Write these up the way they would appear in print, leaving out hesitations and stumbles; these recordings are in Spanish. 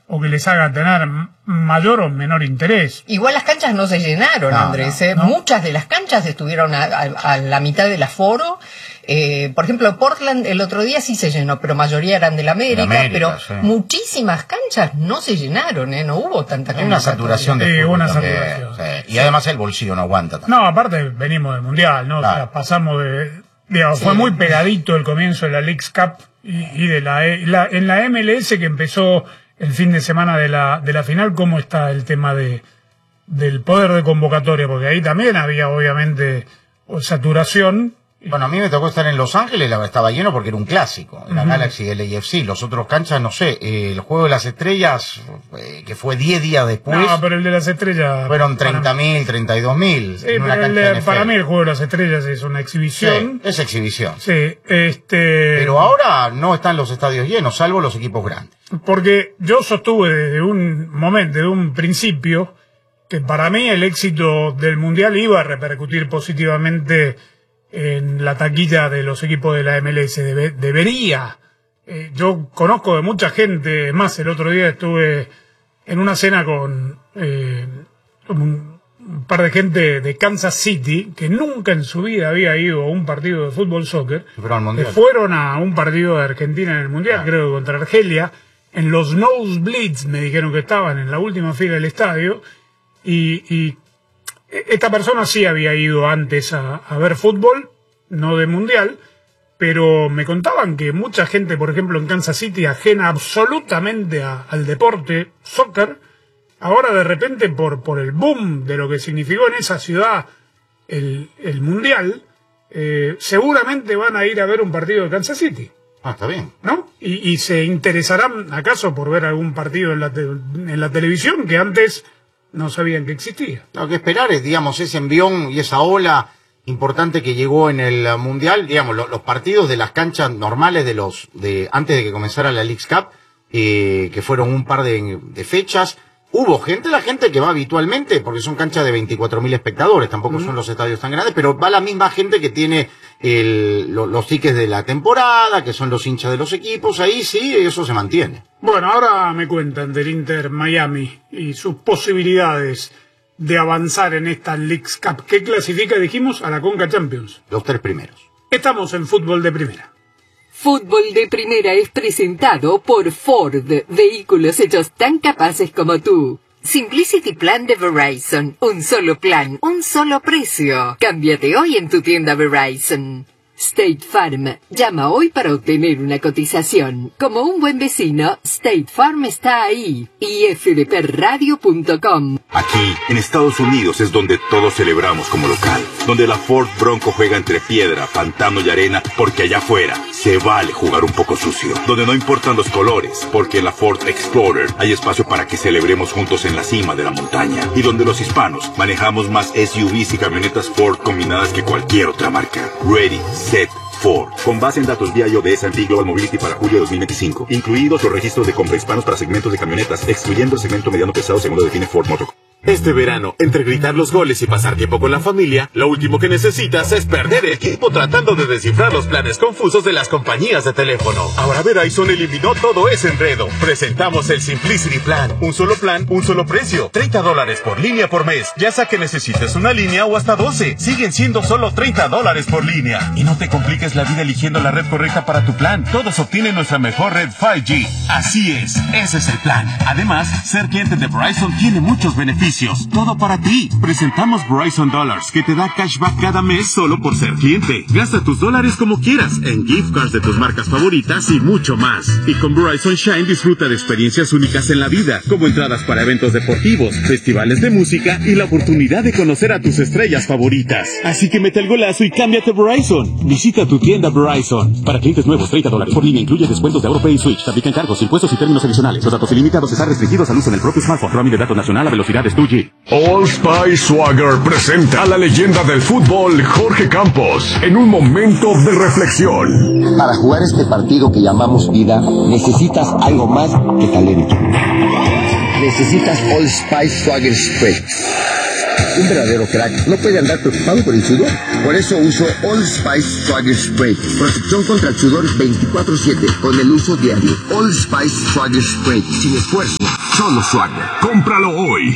o que les haga tener mayor o menor interés. Igual las canchas no se llenaron, Andrés. No. Muchas de las canchas estuvieron a la mitad del aforo. Por ejemplo, Portland el otro día sí se llenó, pero mayoría eran del América, pero sí. Muchísimas canchas no se llenaron, no hubo tanta cancha. Una saturación de fútbol una saturación. Sí. Y además el bolsillo no aguanta también. No, aparte venimos del Mundial, ¿no? Claro. O sea, pasamos de... Digamos, fue muy pegadito el comienzo de la Leagues Cup y de en la MLS que empezó el fin de semana de la final. ¿Cómo está el tema del poder de convocatoria? Porque ahí también había obviamente saturación. Bueno, a mí me tocó estar en Los Ángeles, estaba lleno porque era un clásico, la Galaxy del AFC. Los otros canchas, no sé, el Juego de las Estrellas, que fue 10 días después. No, pero el de las Estrellas... Fueron 30.000, 32.000. Sí, pero para mí el Juego de las Estrellas es una exhibición. Sí, es exhibición. Sí, Pero ahora no están los estadios llenos, salvo los equipos grandes. Porque yo sostuve desde un momento, desde un principio, que para mí el éxito del Mundial iba a repercutir positivamente en la taquilla de los equipos de la MLS. Debería. Yo conozco de mucha gente, más el otro día estuve en una cena con un par de gente de Kansas City que nunca en su vida había ido a un partido de fútbol soccer, que fueron a un partido de Argentina en el Mundial, creo que contra Argelia, en los nosebleeds me dijeron que estaban en la última fila del estadio, y esta persona sí había ido antes a ver fútbol, no de mundial, pero me contaban que mucha gente, por ejemplo, en Kansas City, ajena absolutamente al deporte, soccer, ahora de repente por el boom de lo que significó en esa ciudad el mundial, seguramente van a ir a ver un partido de Kansas City. Ah, está bien. ¿No? Y se interesarán, acaso, por ver algún partido en la televisión que antes no sabían que existía. Lo que esperar es, digamos, ese envión y esa ola importante que llegó en el Mundial, digamos, los partidos de las canchas normales antes de que comenzara la Leagues Cup, que fueron un par de fechas. Hubo la gente que va habitualmente, porque son canchas de 24.000 espectadores, tampoco son los estadios tan grandes, pero va la misma gente que tiene los tickets de la temporada, que son los hinchas de los equipos, ahí sí, eso se mantiene. Bueno, ahora me cuentan del Inter Miami y sus posibilidades de avanzar en esta Leagues Cup. ¿Qué clasifica, dijimos, a la Conca Champions? Los 3 primeros. Estamos en Fútbol de Primera. Fútbol de Primera es presentado por Ford, vehículos hechos tan capaces como tú. Simplicity Plan de Verizon, un solo plan, un solo precio. Cámbiate hoy en tu tienda Verizon. State Farm, llama hoy para obtener una cotización. Como un buen vecino, State Farm está ahí. Y fdpradio.com. Aquí, en Estados Unidos, es donde todos celebramos como local. Donde la Ford Bronco juega entre piedra, pantano y arena, porque allá afuera se vale jugar un poco sucio. Donde no importan los colores, porque en la Ford Explorer hay espacio para que celebremos juntos en la cima de la montaña. Y donde los hispanos manejamos más SUVs y camionetas Ford combinadas que cualquier otra marca. Ready, set, Ford. Con base en datos VIO de S&P Global Mobility para julio de 2025, incluidos los registros de compra hispanos para segmentos de camionetas, excluyendo el segmento mediano pesado según lo define Ford Motor. Este verano, entre gritar los goles y pasar tiempo con la familia, lo último que necesitas es perder el tiempo tratando de descifrar los planes confusos de las compañías de teléfono. Ahora Verizon eliminó todo ese enredo. Presentamos el Simplicity Plan. Un solo plan, un solo precio. $30 por línea por mes. Ya sea que necesites una línea o hasta 12. Siguen siendo solo $30 por línea. Y no te compliques la vida eligiendo la red correcta para tu plan. Todos obtienen nuestra mejor red 5G. Así es, ese es el plan. Además, ser cliente de Verizon tiene muchos beneficios. Todo para ti. Presentamos Verizon Dollars, que te da cashback cada mes solo por ser cliente. Gasta tus dólares como quieras, en gift cards de tus marcas favoritas y mucho más. Y con Verizon Shine disfruta de experiencias únicas en la vida, como entradas para eventos deportivos, festivales de música y la oportunidad de conocer a tus estrellas favoritas. Así que mete el golazo y cámbiate a Verizon. Visita tu tienda Verizon. Para clientes nuevos, $30 por línea incluye descuentos de AutoPay y Switch. Se aplican cargos, impuestos y términos adicionales. Los datos ilimitados están restringidos al uso en el propio smartphone. Roaming de datos nacional a velocidades 2G. Old Spice Swagger presenta a la leyenda del fútbol, Jorge Campos, en un momento de reflexión. Para jugar este partido que llamamos vida, necesitas algo más que talento. Necesitas Old Spice Swagger Spray. Un verdadero crack no puede andar preocupado por el sudor. Por eso uso Old Spice Swagger Spray. Protección contra el sudor 24/7 con el uso diario. Old Spice Swagger Spray. Sin esfuerzo, Solo Swagger. ¡Cómpralo hoy!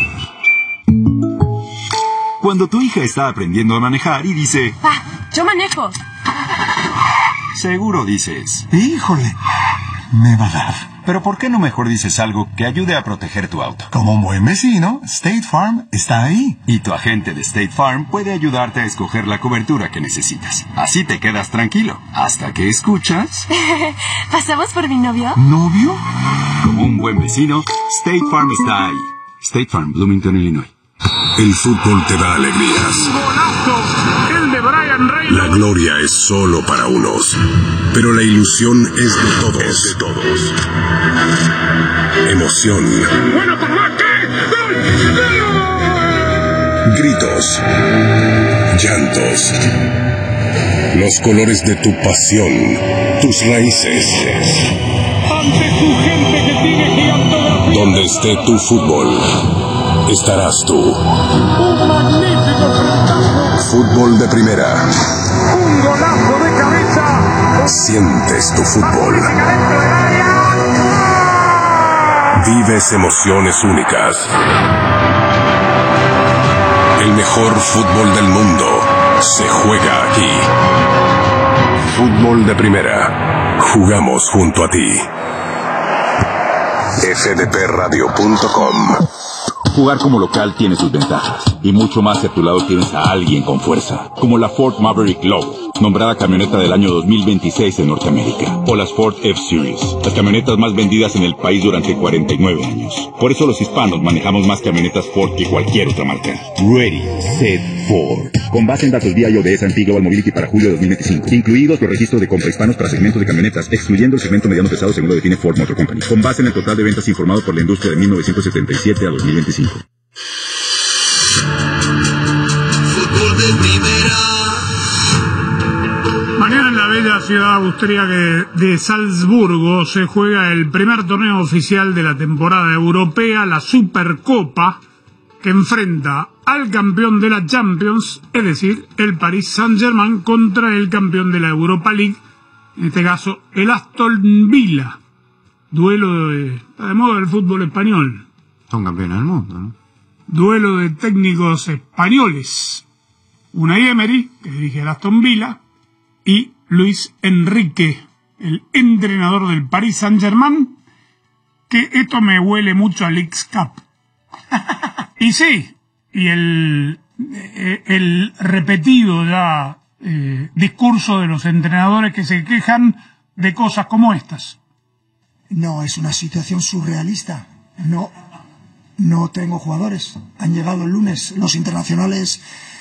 Cuando tu hija está aprendiendo a manejar y dice... yo manejo. Seguro dices... Híjole, me va a dar. Pero ¿por qué no mejor dices algo que ayude a proteger tu auto? Como un buen vecino, State Farm está ahí. Y tu agente de State Farm puede ayudarte a escoger la cobertura que necesitas. Así te quedas tranquilo, hasta que escuchas... ¿Pasamos por mi novio? ¿Novio? Como un buen vecino, State Farm está ahí. State Farm, Bloomington, Illinois. El fútbol te da alegrías. ¡Golazo! El de Brian Reynolds. La gloria es solo para unos, pero la ilusión es de todos. Emoción. ¡Bueno, Gritos. Llantos. Los colores de tu pasión. Tus raíces. ante tu gente que tiene gigantografía. Donde esté tu fútbol, estarás tú. Un magnífico frentazo. Fútbol de primera. Un golazo de cabeza. Sientes tu fútbol. Vives emociones únicas. El mejor fútbol del mundo se juega aquí. Fútbol de primera. Jugamos junto a ti. fdpradio.com. Jugar como local tiene sus ventajas, y mucho más si a tu lado tienes a alguien con fuerza, como la Ford Maverick Lobo, nombrada camioneta del año 2026 en Norteamérica, o las Ford F-Series, las camionetas más vendidas en el país durante 49 años. Por eso los hispanos manejamos más camionetas Ford que cualquier otra marca. Ready, Set, Ford. Con base en datos DIO de S&P Global Mobility para julio de 2025, incluidos los registros de compra hispanos para segmentos de camionetas, excluyendo el segmento mediano pesado según lo define Ford Motor Company, con base en el total de ventas informado por la industria de 1977 a 2025. Fútbol de primera. Mañana en la bella ciudad austríaca de Salzburgo se juega el primer torneo oficial de la temporada europea, la Supercopa, que enfrenta al campeón de la Champions, es decir, el Paris Saint-Germain, contra el campeón de la Europa League, en este caso el Aston Villa. Duelo de moda del fútbol español. Son campeones del mundo, ¿no? Duelo de técnicos españoles. Unai Emery, que dirige el Aston Villa, y Luis Enrique, el entrenador del Paris Saint-Germain, que esto me huele mucho al X-Cup. Y sí, y el repetido ya discurso de los entrenadores que se quejan de cosas como estas. No, es una situación surrealista. No tengo jugadores. Han llegado el lunes los internacionales,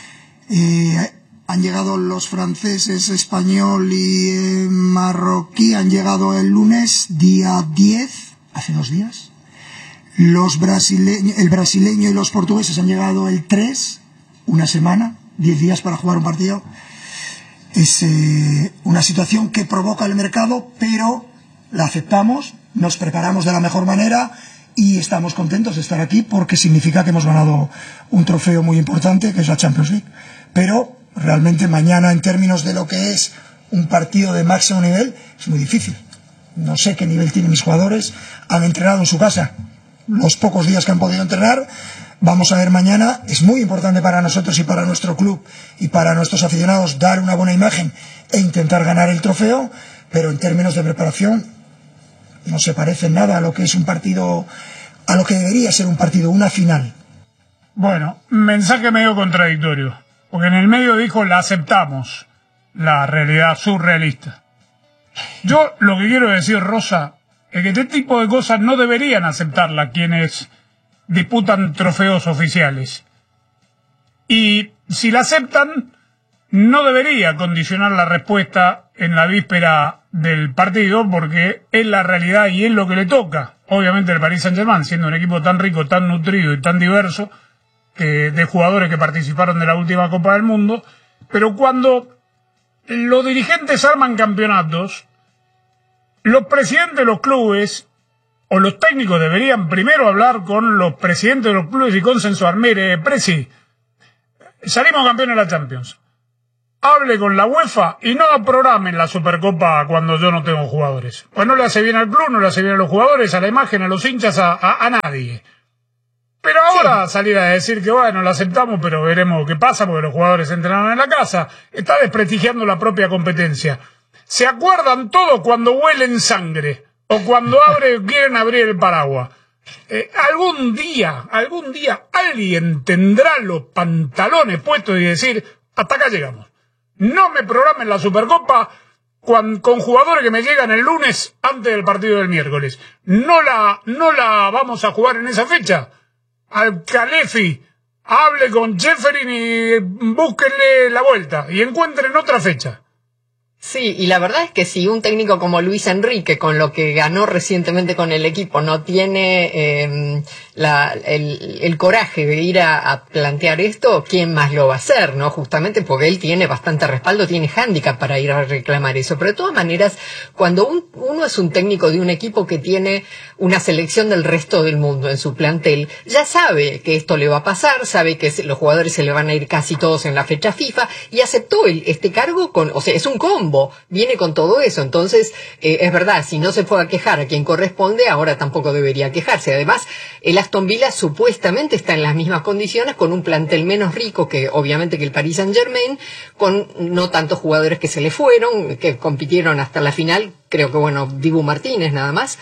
han llegado los franceses, español y marroquí, han llegado el lunes, día 10, hace 2 días. El brasileño y los portugueses han llegado el 3, una semana, 10 días para jugar un partido. Es una situación que provoca el mercado, pero la aceptamos, nos preparamos de la mejor manera y estamos contentos de estar aquí porque significa que hemos ganado un trofeo muy importante, que es la Champions League. Pero realmente mañana, en términos de lo que es un partido de máximo nivel, es muy difícil. No sé qué nivel tienen mis jugadores, han entrenado en su casa los pocos días que han podido entrenar. Vamos a ver mañana, es muy importante para nosotros y para nuestro club y para nuestros aficionados dar una buena imagen e intentar ganar el trofeo, pero en términos de preparación no se parece nada a lo que es un partido, a lo que debería ser un partido, una final. Bueno, mensaje medio contradictorio, porque en el medio dijo la aceptamos, la realidad surrealista. Yo lo que quiero decir, Rosa, es que este tipo de cosas no deberían aceptarla quienes disputan trofeos oficiales. Y si la aceptan, no debería condicionar la respuesta en la víspera del partido, porque es la realidad y es lo que le toca. Obviamente el Paris Saint-Germain, siendo un equipo tan rico, tan nutrido y tan diverso, de jugadores que participaron de la última Copa del Mundo, pero cuando los dirigentes arman campeonatos, los presidentes de los clubes o los técnicos deberían primero hablar con los presidentes de los clubes y consensuar: mire, Presi, salimos campeones de la Champions. hable con la UEFA y no programen la Supercopa cuando yo no tengo jugadores. Pues no le hace bien al club, no le hace bien a los jugadores, a la imagen, a los hinchas, a nadie. Pero ahora salir a decir que bueno, lo aceptamos, pero veremos qué pasa porque los jugadores entrenaron en la casa, está desprestigiando la propia competencia. ¿Se acuerdan todos cuando huelen sangre? O cuando quieren abrir el paraguas. Algún día alguien tendrá los pantalones puestos y decir, hasta acá llegamos. No me programen la Supercopa con jugadores que me llegan el lunes antes del partido del miércoles. No la vamos a jugar en esa fecha. Al Khalefi, hable con Jefferin y búsquenle la vuelta y encuentren otra fecha. Sí, y la verdad es que si un técnico como Luis Enrique, con lo que ganó recientemente con el equipo, no tiene el coraje de ir a plantear esto, ¿quién más lo va a hacer? ¿No? Justamente porque él tiene bastante respaldo, tiene hándicap para ir a reclamar eso. Pero de todas maneras, cuando uno es un técnico de un equipo que tiene una selección del resto del mundo en su plantel, ya sabe que esto le va a pasar, sabe que los jugadores se le van a ir casi todos en la fecha FIFA, y aceptó este cargo o sea, es un combo. Viene con todo eso, entonces es verdad, si no se fue a quejar a quien corresponde, ahora tampoco debería quejarse. Además, el Aston Villa supuestamente está en las mismas condiciones, con un plantel menos rico que obviamente que el Paris Saint-Germain, con no tantos jugadores que se le fueron, que compitieron hasta la final, creo que bueno, Dibu Martínez nada más,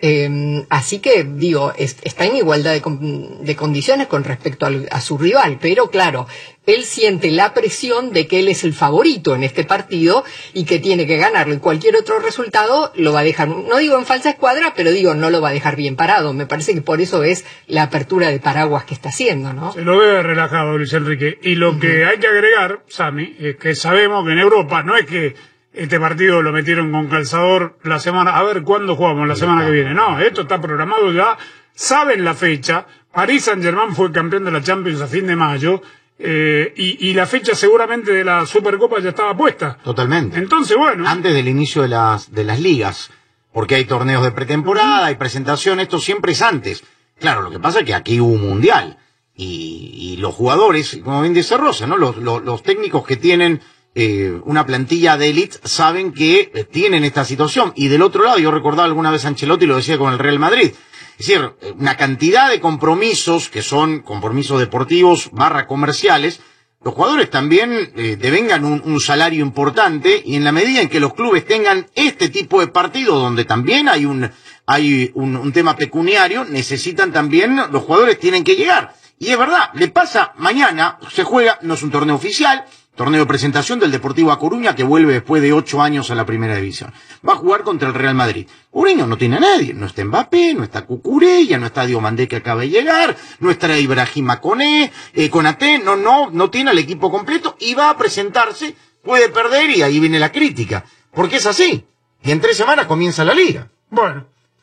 así que digo, está en igualdad de condiciones con respecto a su rival, pero claro, él siente la presión de que él es el favorito en este partido y que tiene que ganarlo, y cualquier otro resultado lo va a dejar, no digo en falsa escuadra, pero digo, no lo va a dejar bien parado. Me parece que por eso es la apertura de paraguas que está haciendo, ¿no? Se lo ve relajado Luis Enrique, y lo que hay que agregar, Sami, es que sabemos que en Europa no es que este partido lo metieron con calzador la semana, a ver cuándo jugamos la semana que viene, no, esto está programado ya, saben la fecha. Paris Saint-Germain fue campeón de la Champions a fin de mayo, y la fecha seguramente de la Supercopa ya estaba puesta. Totalmente. Entonces, bueno. Antes del inicio de las ligas, porque hay torneos de pretemporada, hay presentación, esto siempre es antes. Claro, lo que pasa es que aquí hubo un mundial, y los jugadores, como bien dice Rosa, ¿no? Los técnicos que tienen una plantilla de élite saben que tienen esta situación. Y del otro lado, yo recordaba alguna vez a Ancelotti, lo decía con el Real Madrid, es decir, una cantidad de compromisos que son compromisos deportivos / comerciales. Los jugadores también devengan un salario importante, y en la medida en que los clubes tengan este tipo de partidos donde también hay un tema pecuniario, necesitan también, los jugadores tienen que llegar. Y es verdad, le pasa mañana, se juega, no es un torneo oficial, torneo de presentación del Deportivo A Coruña, que vuelve después de 8 años a la primera división. Va a jugar contra el Real Madrid. Mourinho no tiene a nadie. No está Mbappé, no está Cucurella, no está Diomandé, que acaba de llegar, no está Ibrahima Konaté, no tiene al equipo completo, y va a presentarse, puede perder, y ahí viene la crítica. Porque es así. Y en 3 semanas comienza la liga. Bueno,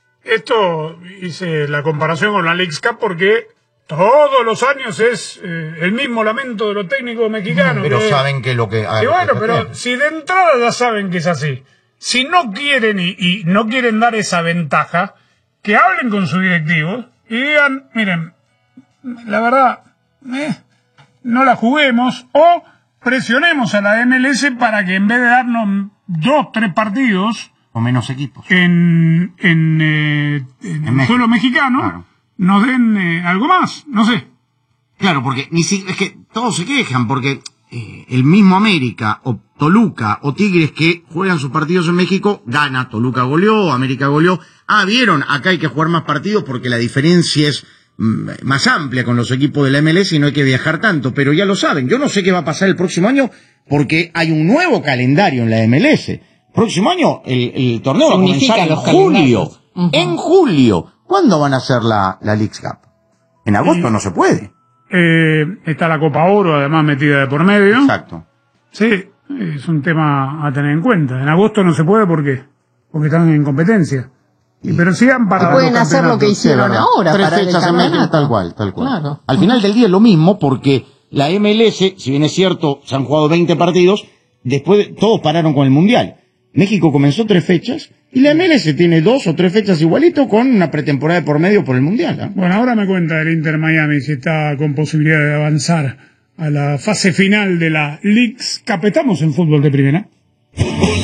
esto hice la comparación con la Leagues Cup porque todos los años es el mismo lamento de los técnicos mexicanos. Pero saben que lo que... Y bueno, pero si de entrada ya saben que es así, si no quieren y no quieren dar esa ventaja, que hablen con sus directivos y digan, miren, la verdad, no la juguemos, o presionemos a la MLS para que en vez de darnos 2, 3 partidos... O menos equipos. En suelo mexicano... Claro. Nos den algo más, no sé. Claro, porque es que todos se quejan, porque el mismo América, o Toluca, o Tigres, que juegan sus partidos en México, gana, Toluca goleó, América goleó. Vieron, acá hay que jugar más partidos porque la diferencia es más amplia con los equipos de la MLS y no hay que viajar tanto, pero ya lo saben. Yo no sé qué va a pasar el próximo año, porque hay un nuevo calendario en la MLS. Próximo año el torneo va a comenzar en julio. En julio. ¿Cuándo van a hacer la Leagues Cup? En agosto no se puede. Está la Copa Oro, además, metida de por medio. Exacto. Sí, es un tema a tener en cuenta. En agosto no se puede, ¿por qué? Porque están en competencia. Pero sí han parado. Pueden hacer lo que hicieron ahora. 3 fechas en México, tal cual. Claro. Al final del día es lo mismo, porque la MLS, si bien es cierto, se han jugado 20 partidos, después todos pararon con el Mundial. México comenzó 3 fechas, y la MLS tiene 2 o 3 fechas igualito, con una pretemporada de por medio por el Mundial. Bueno, ahora me cuenta el Inter Miami si está con posibilidad de avanzar a la fase final de la Leagues Cup. Estamos en fútbol de primera.